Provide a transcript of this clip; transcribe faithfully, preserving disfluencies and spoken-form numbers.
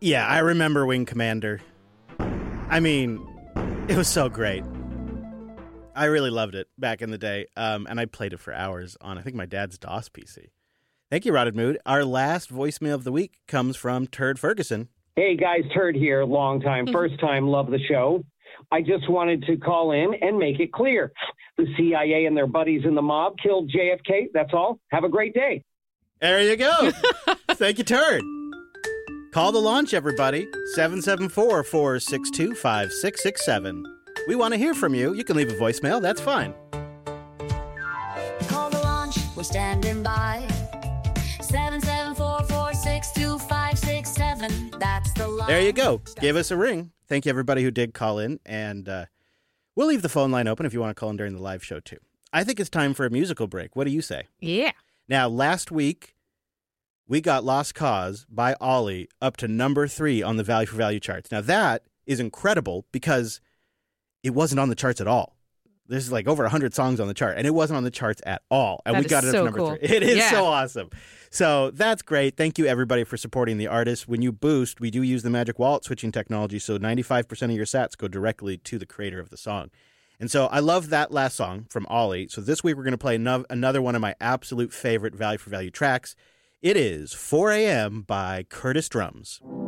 Yeah, I remember Wing Commander. I mean, it was so great. I really loved it back in the day, um, and I played it for hours on, I think, my dad's DOS P C. Thank you, Rotted Mood. Our last voicemail of the week comes from Turd Ferguson. Hey, guys, Turd here. Long time, first time, love the show. I just wanted to call in and make it clear. The C I A and their buddies in the mob killed J F K. That's all. Have a great day. There you go. Thank you, Turd. Call the launch, everybody. seven seven four, four six two, five six six seven. We want to hear from you. You can leave a voicemail. That's fine. Call the launch. We're standing by. seven seven four, four six two, five six seven. That's the launch. There you go. Give us a ring. Thank you, everybody who did call in. And uh, we'll leave the phone line open if you want to call in during the live show, too. I think it's time for a musical break. What do you say? Yeah. Now, last week, we got Lost Cause by Ollie up to number three on the Value for Value charts. Now, that is incredible because it wasn't on the charts at all. There's like over one hundred songs on the chart, and it wasn't on the charts at all. And that we got it up so to number cool. three. It is yeah. so awesome. So that's great. Thank you, everybody, for supporting the artist. When you boost, we do use the Magic Wallet switching technology, so ninety-five percent of your sats go directly to the creator of the song. And so I love that last song from Ollie. So this week we're going to play no- another one of my absolute favorite Value for Value tracks. It is four a.m. by Curtis Drums.